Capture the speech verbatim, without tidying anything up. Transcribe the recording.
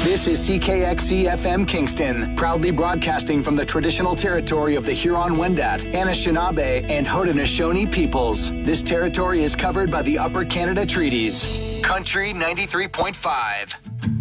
This is C K X C F M Kingston, proudly broadcasting from the traditional territory of the Huron-Wendat, Anishinaabe, and Haudenosaunee peoples. This territory is covered by the Upper Canada Treaties. Country ninety-three point five.